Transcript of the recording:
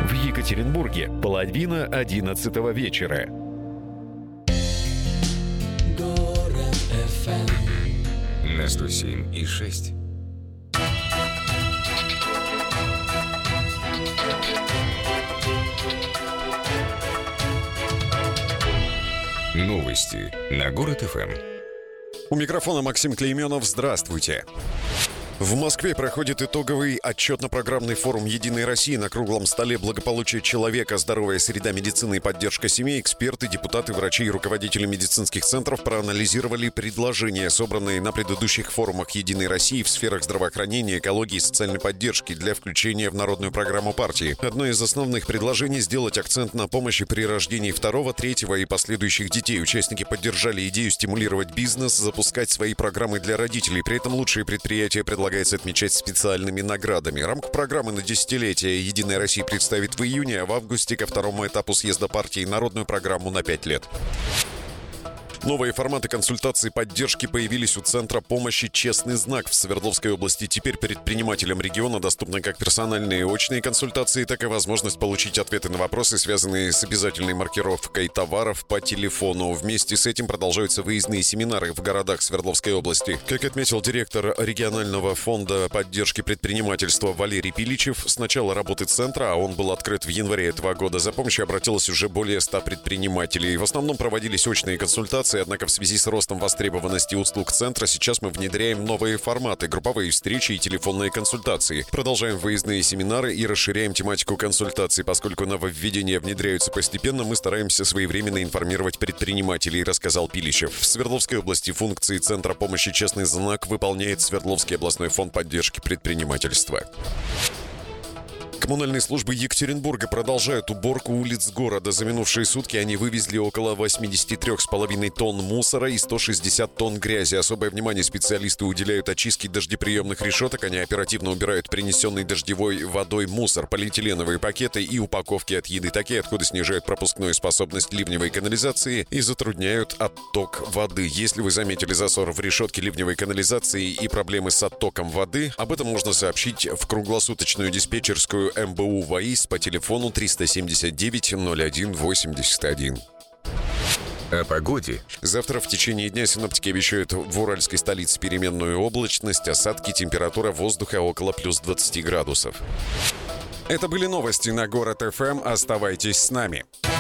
В Екатеринбурге 10:30 вечера. Город FM на 107,6. Новости на Город ФМ. У микрофона Максим Клейменов. Здравствуйте. В Москве проходит итоговый отчетно-программный форум «Единой России». На круглом столе «Благополучие человека, здоровая среда медицины и поддержка семей» эксперты, депутаты, врачи и руководители медицинских центров проанализировали предложения, собранные на предыдущих форумах «Единой России» в сферах здравоохранения, экологии и социальной поддержки для включения в народную программу партии. Одно из основных предложений – сделать акцент на помощи при рождении второго, третьего и последующих детей. Участники поддержали идею стимулировать бизнес, запускать свои программы для родителей. При этом лучшие предприятия предлагается отмечать специальными наградами. Рамку программы на десятилетие «Единая Россия» представит в июне, а в августе ко второму этапу съезда партии народную программу на 5 лет. Новые форматы консультаций и поддержки появились у Центра помощи «Честный знак» в Свердловской области. Теперь предпринимателям региона доступны как персональные очные консультации, так и возможность получить ответы на вопросы, связанные с обязательной маркировкой товаров по телефону. Вместе с этим продолжаются выездные семинары в городах Свердловской области. Как отметил директор регионального фонда поддержки предпринимательства Валерий Пиличев, с начала работы центра, а он был открыт в январе этого года, за помощью обратилось уже более 100 предпринимателей. В основном проводились очные консультации, однако в связи с ростом востребованности услуг центра сейчас мы внедряем новые форматы, групповые встречи и телефонные консультации. Продолжаем выездные семинары и расширяем тематику консультаций. Поскольку нововведения внедряются постепенно, мы стараемся своевременно информировать предпринимателей, рассказал Пилищев. В Свердловской области функции Центра помощи «Честный знак» выполняет Свердловский областной фонд поддержки предпринимательства. Коммунальные службы Екатеринбурга продолжают уборку улиц города. За минувшие сутки они вывезли около 83,5 тонн мусора и 160 тонн грязи. Особое внимание специалисты уделяют очистке дождеприемных решеток. Они оперативно убирают принесенный дождевой водой мусор, полиэтиленовые пакеты и упаковки от еды. Такие отходы снижают пропускную способность ливневой канализации и затрудняют отток воды. Если вы заметили засор в решетке ливневой канализации и проблемы с оттоком воды, об этом можно сообщить в круглосуточную диспетчерскую МБУ ВАИС по телефону 379-01-81. О погоде. Завтра в течение дня синоптики обещают в уральской столице переменную облачность, осадки, температура воздуха около плюс 20 градусов. Это были новости на Город ФМ. Оставайтесь с нами.